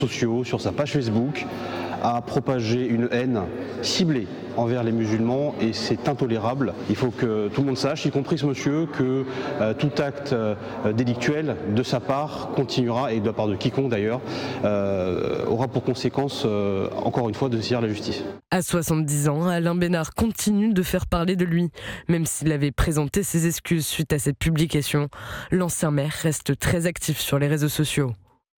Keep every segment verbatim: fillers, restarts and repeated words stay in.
sociaux, sur sa page Facebook, a propagé une haine ciblée envers les musulmans et c'est intolérable. Il faut que tout le monde sache, y compris ce monsieur, que euh, tout acte euh, délictuel de sa part continuera, et de la part de quiconque d'ailleurs, euh, aura pour conséquence, euh, encore une fois, de saisir la justice. À soixante-dix ans, Alain Bénard continue de faire parler de lui. Même s'il avait présenté ses excuses suite à cette publication, l'ancien maire reste très actif sur les réseaux sociaux.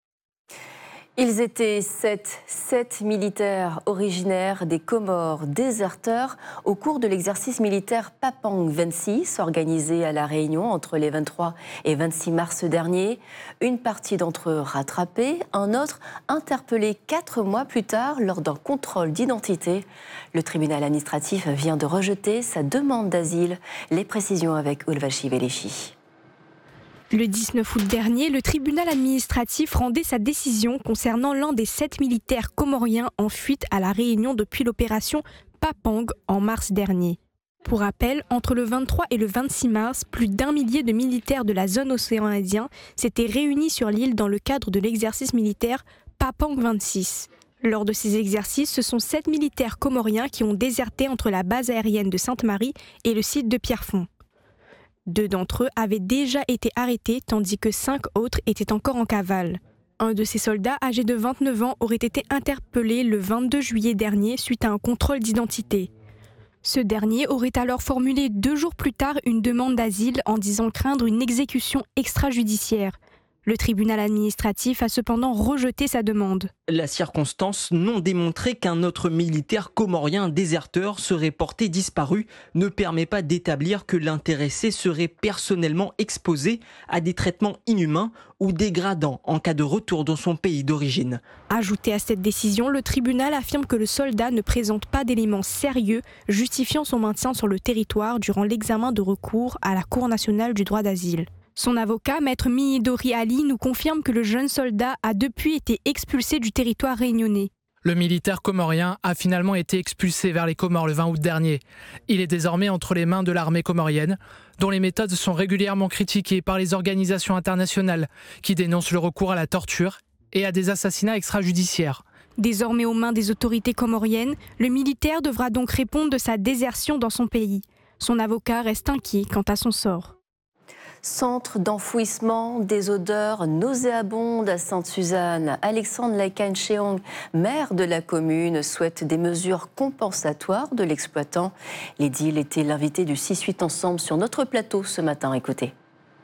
Ils étaient sept, sept militaires originaires des Comores, déserteurs au cours de l'exercice militaire Papang vingt-six, organisé à La Réunion entre les vingt-trois et vingt-six mars dernier. Une partie d'entre eux rattrapés, un autre interpellé quatre mois plus tard lors d'un contrôle d'identité. Le tribunal administratif vient de rejeter sa demande d'asile. Les précisions avec Ulvashi Velechi. Le dix-neuf août dernier, le tribunal administratif rendait sa décision concernant l'un des sept militaires comoriens en fuite à La Réunion depuis l'opération Papang en mars dernier. Pour rappel, entre le vingt-trois et le vingt-six mars, plus d'un millier de militaires de la zone océan Indien s'étaient réunis sur l'île dans le cadre de l'exercice militaire Papang vingt-six. Lors de ces exercices, ce sont sept militaires comoriens qui ont déserté entre la base aérienne de Sainte-Marie et le site de Pierrefonds. Deux d'entre eux avaient déjà été arrêtés, tandis que cinq autres étaient encore en cavale. Un de ces soldats, âgé de vingt-neuf ans, aurait été interpellé le vingt-deux juillet dernier suite à un contrôle d'identité. Ce dernier aurait alors formulé deux jours plus tard une demande d'asile en disant craindre une exécution extrajudiciaire. Le tribunal administratif a cependant rejeté sa demande. La circonstance non démontrée qu'un autre militaire comorien déserteur serait porté disparu ne permet pas d'établir que l'intéressé serait personnellement exposé à des traitements inhumains ou dégradants en cas de retour dans son pays d'origine. Ajouté à cette décision, le tribunal affirme que le soldat ne présente pas d'éléments sérieux justifiant son maintien sur le territoire durant l'examen de recours à la Cour nationale du droit d'asile. Son avocat, maître Mihidori Ali, nous confirme que le jeune soldat a depuis été expulsé du territoire réunionnais. Le militaire comorien a finalement été expulsé vers les Comores le vingt août dernier. Il est désormais entre les mains de l'armée comorienne, dont les méthodes sont régulièrement critiquées par les organisations internationales qui dénoncent le recours à la torture et à des assassinats extrajudiciaires. Désormais aux mains des autorités comoriennes, le militaire devra donc répondre de sa désertion dans son pays. Son avocat reste inquiet quant à son sort. Centre d'enfouissement des odeurs nauséabondes à Sainte-Suzanne. Alexandre Lacan-Cheong, maire de la commune, souhaite des mesures compensatoires de l'exploitant. L'édile était l'invité du six huit Ensemble sur notre plateau ce matin. Écoutez.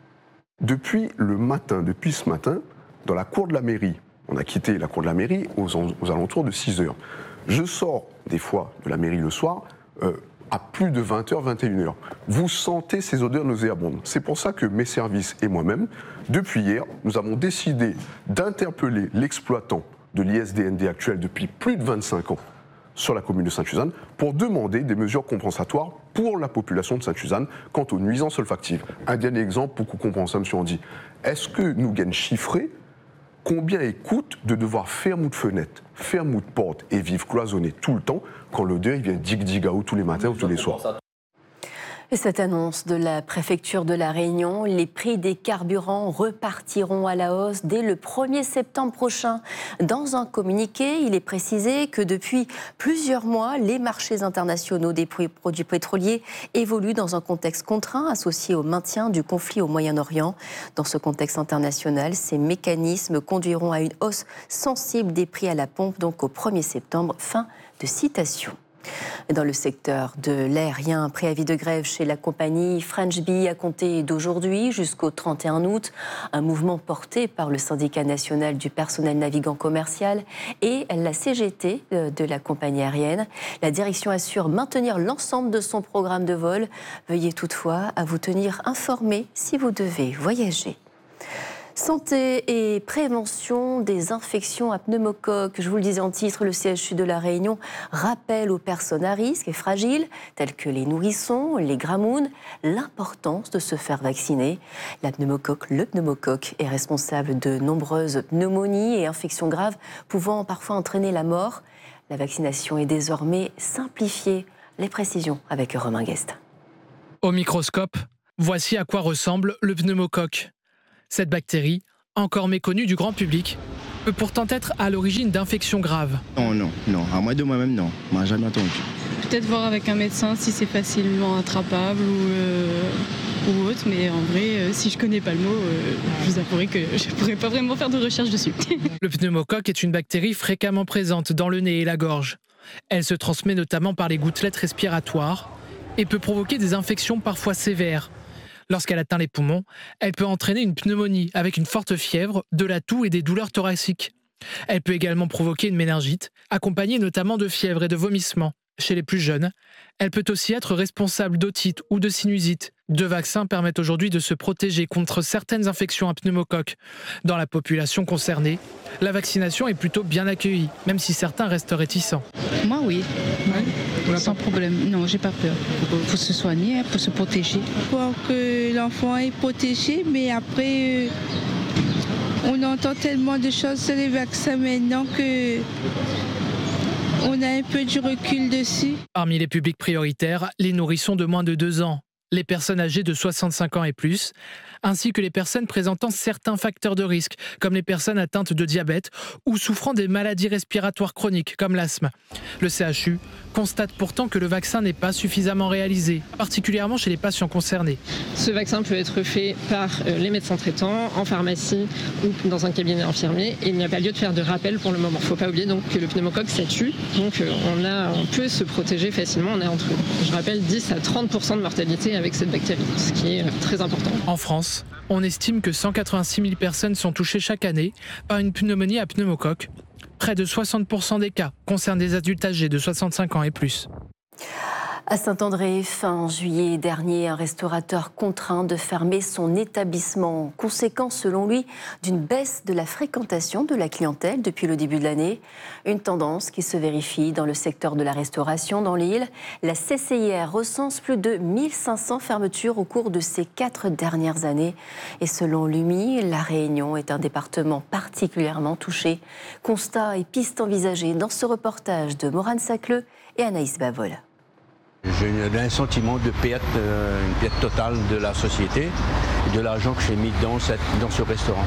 Depuis le matin, depuis ce matin, dans la cour de la mairie, on a quitté la cour de la mairie aux, aux alentours de six heures. Je sors des fois de la mairie le soir, euh, à plus de vingt heures, vingt et une heures. Vous sentez ces odeurs nauséabondes. C'est pour ça que mes services et moi-même, depuis hier, nous avons décidé d'interpeller l'exploitant de l'I S D N D actuel depuis plus de vingt-cinq ans sur la commune de Sainte-Suzanne pour demander des mesures compensatoires pour la population de Sainte-Suzanne quant aux nuisances olfactives. Un dernier exemple pour qu'on comprenne ça, M. Andy. Est-ce que nous gagnons chiffré combien il coûte de devoir fermer de fenêtres, fermer de portes et vivre cloisonné tout le temps quand l'odeur il vient dig-dig-out tous les matins ou tous les soirs? Et cette annonce de la préfecture de La Réunion, les prix des carburants repartiront à la hausse dès le premier septembre prochain. Dans un communiqué, il est précisé que depuis plusieurs mois, les marchés internationaux des produits pétroliers évoluent dans un contexte contraint associé au maintien du conflit au Moyen-Orient. Dans ce contexte international, ces mécanismes conduiront à une hausse sensible des prix à la pompe, donc au premier septembre. Fin de citation. Dans le secteur de l'aérien, un préavis de grève chez la compagnie French Bee à compter d'aujourd'hui jusqu'au trente et un août. Un mouvement porté par le syndicat national du personnel navigant commercial et la C G T de la compagnie aérienne. La direction assure maintenir l'ensemble de son programme de vol. Veuillez toutefois à vous tenir informé si vous devez voyager. Santé et prévention des infections à pneumocoque. Je vous le disais en titre, le C H U de La Réunion rappelle aux personnes à risque et fragiles, telles que les nourrissons, les gramounes, l'importance de se faire vacciner. La pneumocoque, le pneumocoque est responsable de nombreuses pneumonies et infections graves, pouvant parfois entraîner la mort. La vaccination est désormais simplifiée. Les précisions avec Romain Guest. Au microscope, voici à quoi ressemble le pneumocoque. Cette bactérie, encore méconnue du grand public, peut pourtant être à l'origine d'infections graves. Non, non, non. À moi de moi-même, non. Moi, jamais entendu. Peut-être voir avec un médecin si c'est facilement attrapable ou, euh, ou autre, mais en vrai, euh, si je connais pas le mot, euh, je vous avouerai que je pourrais pas vraiment faire de recherche dessus. Le pneumocoque est une bactérie fréquemment présente dans le nez et la gorge. Elle se transmet notamment par les gouttelettes respiratoires et peut provoquer des infections parfois sévères. Lorsqu'elle atteint les poumons, elle peut entraîner une pneumonie avec une forte fièvre, de la toux et des douleurs thoraciques. Elle peut également provoquer une méningite, accompagnée notamment de fièvre et de vomissements. Chez les plus jeunes, elle peut aussi être responsable d'otite ou de sinusite. Deux vaccins permettent aujourd'hui de se protéger contre certaines infections à pneumocoque. Dans la population concernée, la vaccination est plutôt bien accueillie, même si certains restent réticents. Moi, oui, ouais. Sans problème. Non, j'ai pas peur. Il faut se soigner, il faut se protéger. Il faut que l'enfant est protégé, mais après, euh, on entend tellement de choses sur les vaccins maintenant que on a un peu du recul dessus. Parmi les publics prioritaires, les nourrissons de moins de deux ans, les personnes âgées de soixante-cinq ans et plus, ainsi que les personnes présentant certains facteurs de risque, comme les personnes atteintes de diabète ou souffrant des maladies respiratoires chroniques, comme l'asthme. Le C H U constate pourtant que le vaccin n'est pas suffisamment réalisé, particulièrement chez les patients concernés. Ce vaccin peut être fait par les médecins traitants, en pharmacie ou dans un cabinet infirmier, et il n'y a pas lieu de faire de rappel pour le moment. Il ne faut pas oublier donc que le pneumocoque, ça tue, donc on, a, on peut se protéger facilement. On est entre, je rappelle, dix à trente pour cent de mortalité avec cette bactérie, ce qui est très important. En France, on estime que cent quatre-vingt-six mille personnes sont touchées chaque année par une pneumonie à pneumocoque. Près de soixante pour cent des cas concernent des adultes âgés de soixante-cinq ans et plus. À Saint-André, fin juillet dernier, un restaurateur contraint de fermer son établissement. Conséquence, selon lui, d'une baisse de la fréquentation de la clientèle depuis le début de l'année. Une tendance qui se vérifie dans le secteur de la restauration dans l'île. La C C I R recense plus de mille cinq cents fermetures au cours de ces quatre dernières années. Et selon l'U M I, La Réunion est un département particulièrement touché. Constat et pistes envisagées dans ce reportage de Morane Sacleux et Anaïs Bavol. J'ai un sentiment de perte, une perte totale de la société et de l'argent que j'ai mis dans, cette, dans ce restaurant.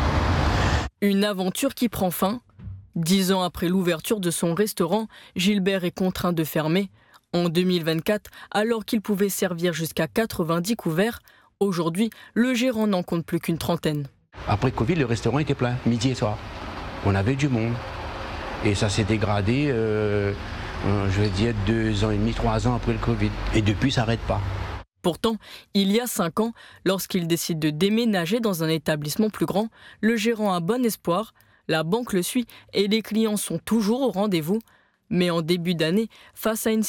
Une aventure qui prend fin. Dix ans après l'ouverture de son restaurant, Gilbert est contraint de fermer. En deux mille vingt-quatre, alors qu'il pouvait servir jusqu'à quatre-vingt-dix couverts, aujourd'hui, le gérant n'en compte plus qu'une trentaine. Après Covid, le restaurant était plein, midi et soir. On avait du monde. Et ça s'est dégradé... Euh, je vais dire deux ans et demi, trois ans après le Covid. Et depuis, ça n'arrête pas. Pourtant, il y a cinq ans, lorsqu'il décide de déménager dans un établissement plus grand, le gérant a bon espoir, la banque le suit et les clients sont toujours au rendez-vous. Mais en début d'année, face à une